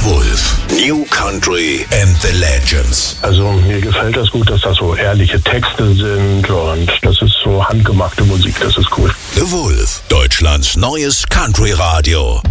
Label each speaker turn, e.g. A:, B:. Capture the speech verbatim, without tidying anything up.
A: Wolf. New Country and the Legends.
B: Also mir gefällt das gut, dass das so ehrliche Texte sind und das ist so handgemachte Musik, das ist cool.
A: The Wolf, Deutschlands neues Country-Radio.